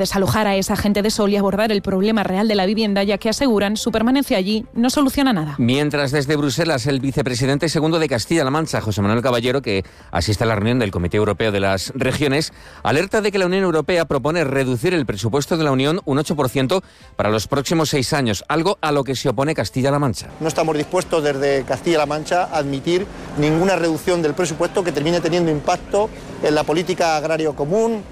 desalojar a esa gente de Sol y abordar el problema real de la vivienda, ya que aseguran su permanencia allí no soluciona nada. Mientras desde Bruselas el vicepresidente segundo de Castilla-La Mancha, José Manuel Caballero, que asiste a la reunión del Comité Europeo de las Regiones, alerta de que la Unión Europea propone reducir el presupuesto de la Unión un 8% para los próximos 6 años, algo a lo que se opone Castilla-La Mancha. No estamos dispuestos desde Castilla-La Mancha a admitir ninguna reducción del presupuesto que termine teniendo impacto en la política agraria común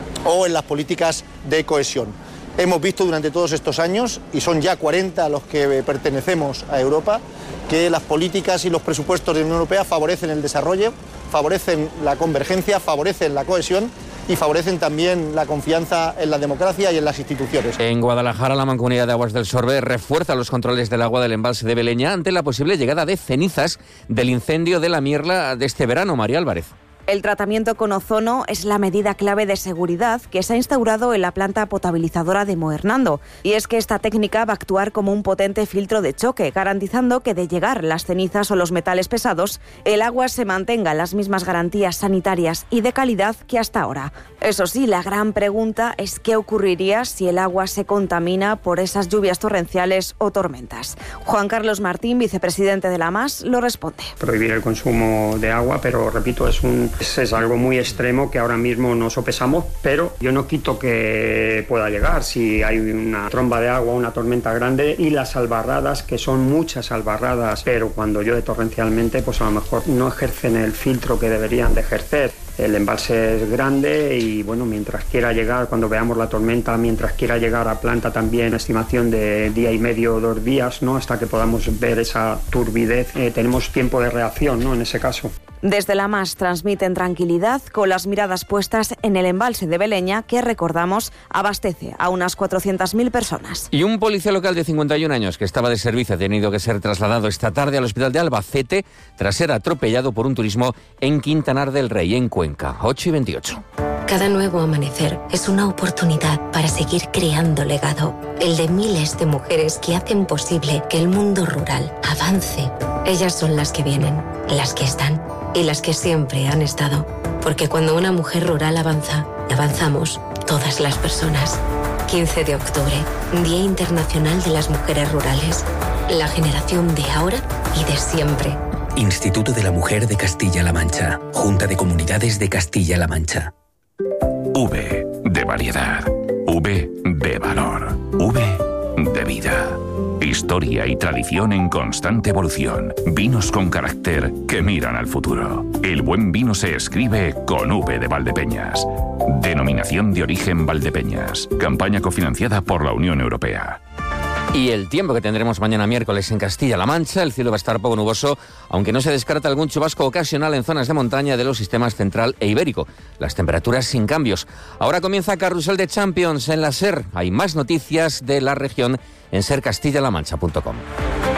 o en las políticas de cohesión. Hemos visto durante todos estos años, y son ya 40 los que pertenecemos a Europa, que las políticas y los presupuestos de la Unión Europea favorecen el desarrollo, favorecen la convergencia, favorecen la cohesión y favorecen también la confianza en la democracia y en las instituciones. En Guadalajara, la Mancomunidad de Aguas del Sorbe refuerza los controles del agua del embalse de Beleña ante la posible llegada de cenizas del incendio de la Mierla de este verano. María Álvarez. El tratamiento con ozono es la medida clave de seguridad que se ha instaurado en la planta potabilizadora de Moernando. Y es que esta técnica va a actuar como un potente filtro de choque, garantizando que de llegar las cenizas o los metales pesados, el agua se mantenga en las mismas garantías sanitarias y de calidad que hasta ahora. Eso sí, la gran pregunta es qué ocurriría si el agua se contamina por esas lluvias torrenciales o tormentas. Juan Carlos Martín, vicepresidente de la MAS, lo responde. Prohibir el consumo de agua, pero repito, es algo muy extremo que ahora mismo no sopesamos, pero yo no quito que pueda llegar si hay una tromba de agua, una tormenta grande y las albarradas, que son muchas albarradas, pero cuando llueve torrencialmente, pues a lo mejor no ejercen el filtro que deberían de ejercer. El embalse es grande y bueno, mientras quiera llegar, cuando veamos la tormenta, mientras quiera llegar a planta también, estimación de día y medio o 2 días, ¿no? Hasta que podamos ver esa turbidez, tenemos tiempo de reacción, ¿no? En ese caso. Desde la MAS transmiten tranquilidad con las miradas puestas en el embalse de Beleña, que recordamos abastece a unas 400.000 personas. Y un policía local de 51 años que estaba de servicio ha tenido que ser trasladado esta tarde al hospital de Albacete tras ser atropellado por un turismo en Quintanar del Rey, en Cuenca. 8:28. Cada nuevo amanecer es una oportunidad para seguir creando legado, el de miles de mujeres que hacen posible que el mundo rural avance. Ellas son las que vienen, las que están y las que siempre han estado. Porque cuando una mujer rural avanza, avanzamos todas las personas. 15 de octubre, Día Internacional de las Mujeres Rurales. La generación de ahora y de siempre. Instituto de la Mujer de Castilla-La Mancha. Junta de Comunidades de Castilla-La Mancha. V de variedad. V de valor. V de vida. Historia y tradición en constante evolución. Vinos con carácter que miran al futuro. El buen vino se escribe con V de Valdepeñas. Denominación de origen Valdepeñas. Campaña cofinanciada por la Unión Europea. Y el tiempo que tendremos mañana miércoles en Castilla-La Mancha, el cielo va a estar poco nuboso, aunque no se descarta algún chubasco ocasional en zonas de montaña de los sistemas central e ibérico. Las temperaturas sin cambios. Ahora comienza Carrusel de Champions en la SER. Hay más noticias de la región en sercastillalamancha.com.